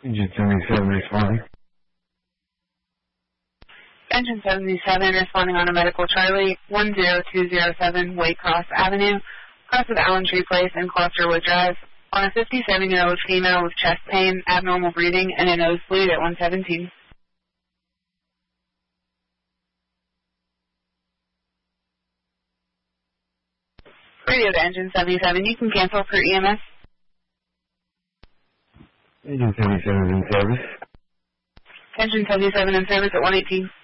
Engine 77 responding. Engine 77 responding on a medical Charlie, 10207 Waycross Avenue, cross of Allen Tree Place and Clusterwood Drive, on a 57-year-old female with chest pain, abnormal breathing, and a nosebleed at 117. Radio to Engine 77, you can cancel for EMS. Engine 77 is in service. Engine 77 in service at 118.